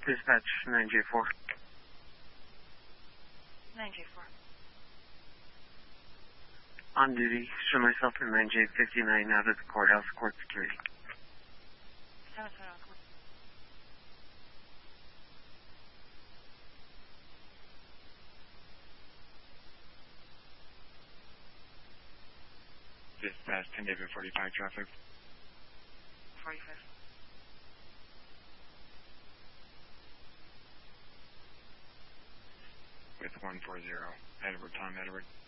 Dispatch 9J4. 9J4. On duty. Show myself in 9J59 out of the courthouse, court security. 7-7. Dispatch 10 David 45 traffic. 45. With 140. Edward, Tom Edward.